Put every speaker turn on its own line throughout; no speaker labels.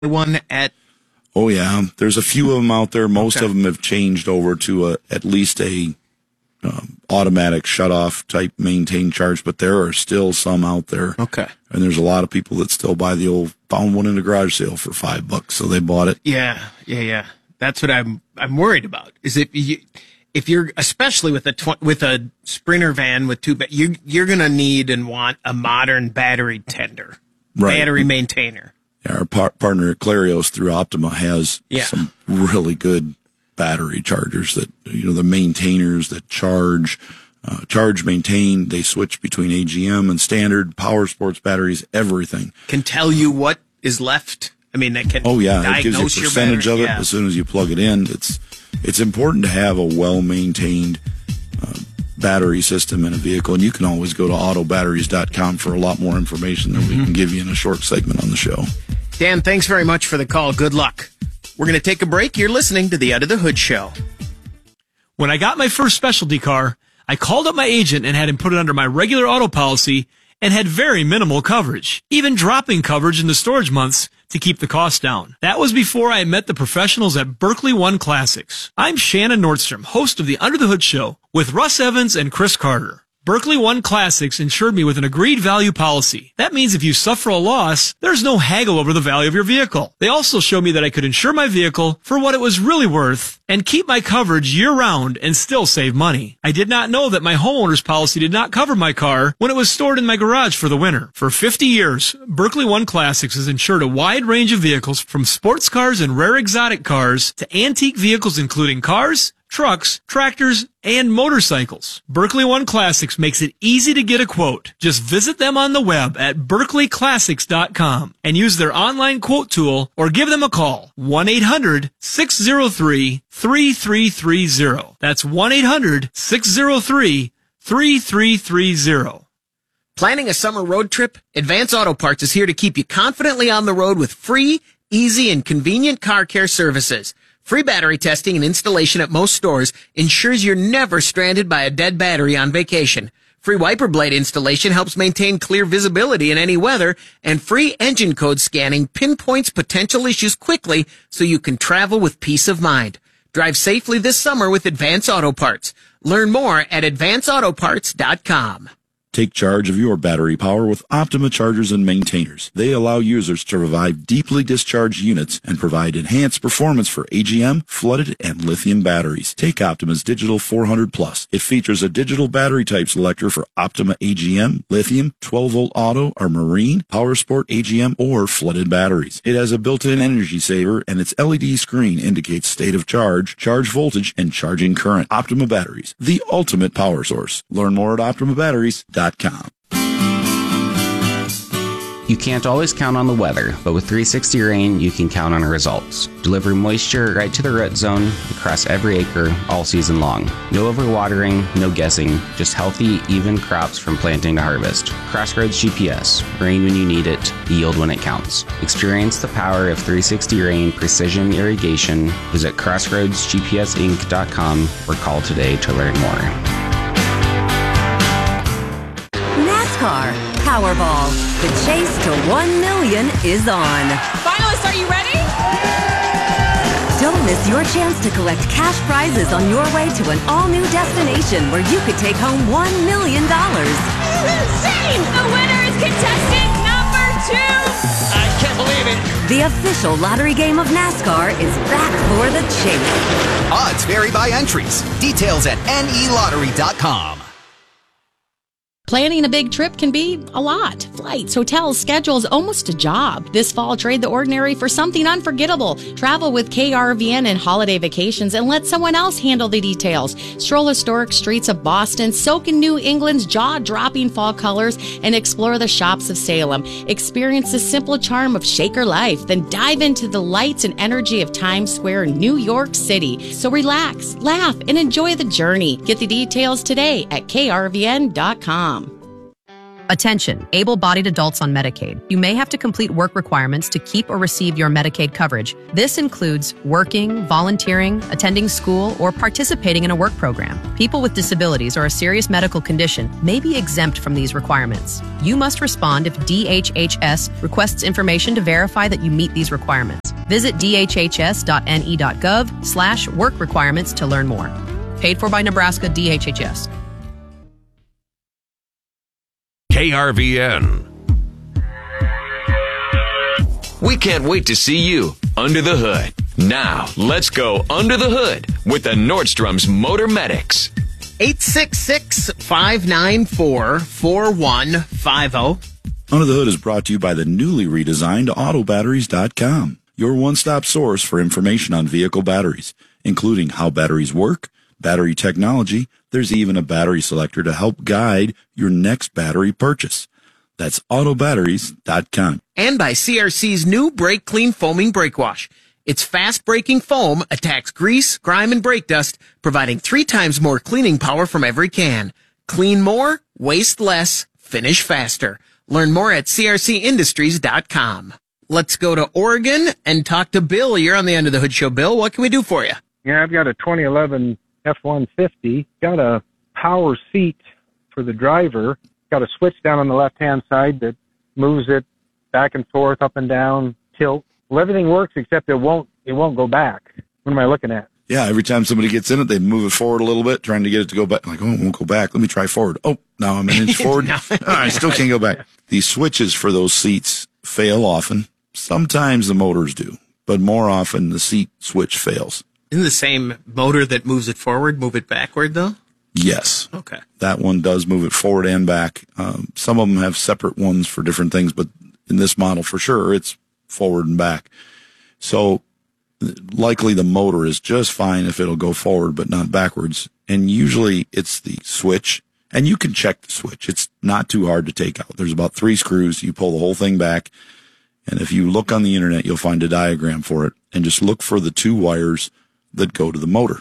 one at?
Oh, yeah. There's a few of them out there. Most of them have changed over to at least a automatic shut-off type maintain charge, but there are still some out there.
Okay.
And there's a lot of people that still buy the old, found one in a garage sale for $5, so they bought it.
Yeah. That's what I'm worried about. Is if you're, especially with a Sprinter van with you're going to need and want a modern battery tender, battery maintainer.
Yeah, our partner at Clarios through Optima has some really good battery chargers that, the maintainers that charge, maintain. They switch between AGM and standard power sports batteries, everything.
Can tell you what is left. I mean, that can
it gives you a percentage of it as soon as you plug it in. It's important to have a well-maintained battery system in a vehicle, and you can always go to autobatteries.com for a lot more information than we can give you in a short segment on the show.
Dan, thanks very much for the call. Good luck. We're going to take a break. You're listening to the Under the Hood Show.
When I got my first specialty car, I called up my agent and had him put it under my regular auto policy and had very minimal coverage, even dropping coverage in the storage months to keep the cost down. That was before I met the professionals at Berkeley One Classics. I'm Shannon Nordstrom, host of the Under the Hood Show with Russ Evans and Chris Carter. Berkeley One Classics insured me with an agreed value policy. That means if you suffer a loss, there's no haggle over the value of your vehicle. They also showed me that I could insure my vehicle for what it was really worth and keep my coverage year-round and still save money. I did not know that my homeowner's policy did not cover my car when it was stored in my garage for the winter. For 50 years, Berkeley One Classics has insured a wide range of vehicles from sports cars and rare exotic cars to antique vehicles including cars, trucks, tractors, and motorcycles. Berkeley One Classics makes it easy to get a quote. Just visit them on the web at berkeleyclassics.com and use their online quote tool or give them a call. 1-800-603-3330. That's 1-800-603-3330.
Planning a summer road trip? Advance Auto Parts is here to keep you confidently on the road with free, easy, and convenient car care services. Free battery testing and installation at most stores ensures you're never stranded by a dead battery on vacation. Free wiper blade installation helps maintain clear visibility in any weather, and free engine code scanning pinpoints potential issues quickly so you can travel with peace of mind. Drive safely this summer with Advance Auto Parts. Learn more at advanceautoparts.com.
Take charge of your battery power with Optima chargers and maintainers. They allow users to revive deeply discharged units and provide enhanced performance for AGM, flooded, and lithium batteries. Take Optima's Digital 400 Plus. It features a digital battery type selector for Optima AGM, lithium, 12-volt auto, or marine, power sport AGM, or flooded batteries. It has a built-in energy saver, and its LED screen indicates state of charge, charge voltage, and charging current. Optima batteries, the ultimate power source. Learn more at OptimaBatteries.com.
You can't always count on the weather, but with 360 Rain, you can count on results. Deliver moisture right to the root zone across every acre all season long. No overwatering, no guessing, just healthy, even crops from planting to harvest. Crossroads GPS. Rain when you need it, yield when it counts. Experience the power of 360 Rain Precision Irrigation. Visit crossroadsgpsinc.com or call today to learn more.
NASCAR Powerball. The chase to 1 million is on.
Finalists, are you ready?
Don't miss your chance to collect cash prizes on your way to an all-new destination where you could take home $1 million.
This is insane! The winner is contestant number 2!
I can't believe it.
The official lottery game of NASCAR is back for the chase.
Odds vary by entries. Details at nelottery.com.
Planning a big trip can be a lot. Flights, hotels, schedules, almost a job. This fall, trade the ordinary for something unforgettable. Travel with KRVN and holiday vacations and let someone else handle the details. Stroll historic streets of Boston, soak in New England's jaw-dropping fall colors, and explore the shops of Salem. Experience the simple charm of Shaker life, then dive into the lights and energy of Times Square, New York City. So relax, laugh, and enjoy the journey. Get the details today at krvn.com.
Attention, able-bodied adults on Medicaid. You may have to complete work requirements to keep or receive your Medicaid coverage. This includes working, volunteering, attending school, or participating in a work program. People with disabilities or a serious medical condition may be exempt from these requirements. You must respond if DHHS requests information to verify that you meet these requirements. Visit dhhs.ne.gov/work requirements to learn more. Paid for by Nebraska DHHS.
KRVN. We can't wait to see you under the hood. Now, let's go under the hood with the Nordstrom's Motor Medics.
866-594-4150.
Under the Hood is brought to you by the newly redesigned AutoBatteries.com, your one-stop source for information on vehicle batteries, including how batteries work, battery technology. There's even a battery selector to help guide your next battery purchase. That's AutoBatteries.com.
And by CRC's new Brake Clean Foaming Brake Wash. Its fast-breaking foam attacks grease, grime, and brake dust, providing 3 times more cleaning power from every can. Clean more, waste less, finish faster. Learn more at crcindustries.com. Let's go to Oregon and talk to Bill. You're on the Under the Hood Show. Bill, what can we do for you?
Yeah, I've got a 2011 F-150. Got a power seat for the driver. Got a switch down on the left-hand side that moves it back and forth, up and down, tilt. Well, everything works except it won't go back. What am I looking at?
Yeah, every time somebody gets in it, they move it forward a little bit, trying to get it to go back. Like, oh, it won't go back. Let me try forward. Oh, now I'm an inch forward. I still can't go back. These switches for those seats fail often. Sometimes the motors do, but more often the seat switch fails.
Isn't the same motor that moves it forward, move it backward, though?
Yes.
Okay.
That one does move it forward and back. Some of them have separate ones for different things, but in this model for sure, it's forward and back. So likely the motor is just fine if it'll go forward, but not backwards. And usually it's the switch, and you can check the switch. It's not too hard to take out. There's about 3 screws. You pull the whole thing back. And if you look on the internet, you'll find a diagram for it, and just look for the 2 wires that go to the motor.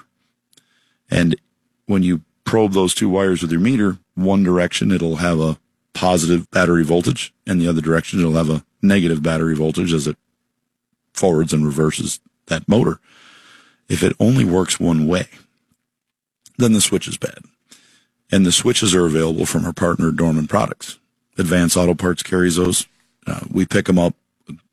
And when you probe those 2 wires with your meter, one direction it'll have a positive battery voltage, and the other direction it'll have a negative battery voltage as it forwards and reverses that motor. If it only works one way, then the switch is bad. And the switches are available from our partner, Dorman Products. Advance Auto Parts carries those. We pick them up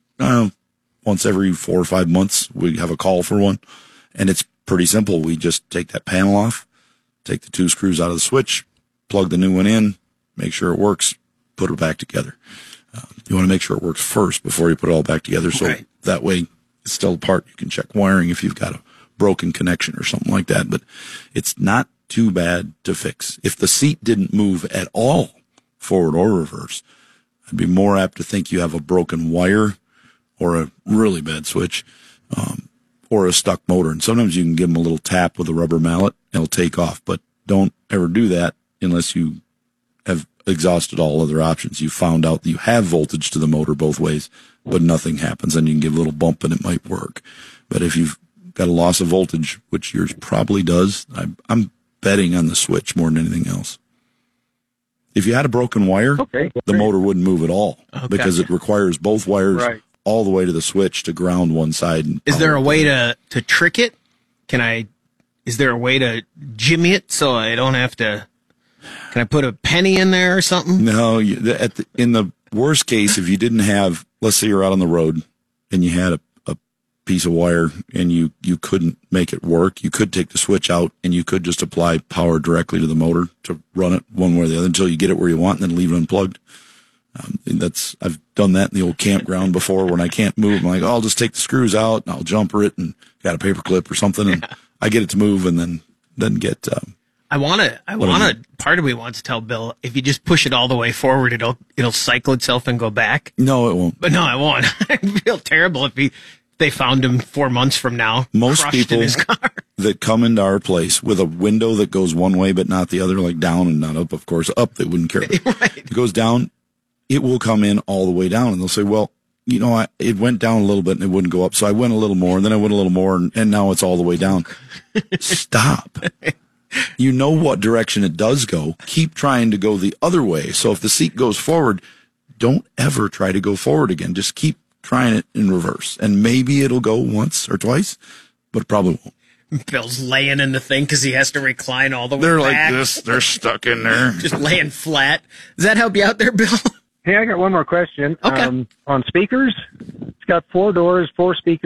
once every 4 or 5 months. We have a call for one, and it's pretty simple. We just take that panel off, take the 2 screws out of the switch, plug the new one in, make sure it works, put it back together. You want to make sure it works first before you put it all back together, so that way it's still apart. You can check wiring if you've got a broken connection or something like that, but it's not too bad to fix. If the seat didn't move at all, forward or reverse, I'd be more apt to think you have a broken wire or a really bad switch, or a stuck motor. And sometimes you can give them a little tap with a rubber mallet, and it'll take off. But don't ever do that unless you have exhausted all other options. You found out that you have voltage to the motor both ways, but nothing happens. And you can give a little bump and it might work. But if you've got a loss of voltage, which yours probably does, I'm betting on the switch more than anything else. If you had a broken wire, the motor wouldn't move at all because it requires both wires all the way to the switch to ground one side. And
is there a way to trick it? Is there a way to jimmy it so I don't have to? Can I put a penny in there or something?
No. In the worst case, if you didn't have, let's say you're out on the road and you had a piece of wire and you couldn't make it work, you could take the switch out and you could just apply power directly to the motor to run it one way or the other until you get it where you want and then leave it unplugged. I've done that in the old campground before when I can't move. I'm like, I'll just take the screws out and I'll jumper it and got a paper clip or something and I get it to move and then get.
Part of me wants to tell Bill, if you just push it all the way forward, it'll cycle itself and go back.
No, it won't.
But no, I won't. I'd feel terrible if they found him 4 months from now.
Most
crushed
people
in his car.
that come into our place with a window that goes one way but not the other, like down and not up, of course, up they wouldn't care. It goes down, it will come in all the way down, and they'll say, well, it went down a little bit and it wouldn't go up, so I went a little more, and then I went a little more, and now it's all the way down. Stop. You know what direction it does go. Keep trying to go the other way. So if the seat goes forward, don't ever try to go forward again. Just keep trying it in reverse. And maybe it'll go once or twice, but it probably won't.
Bill's laying in the thing because he has to recline all the way
They're
back.
like this. They're stuck in there.
Just laying flat. Does that help you out there, Bill?
Hey, I got one more question.
Okay.
On speakers, it's got 4 doors, 4 speakers.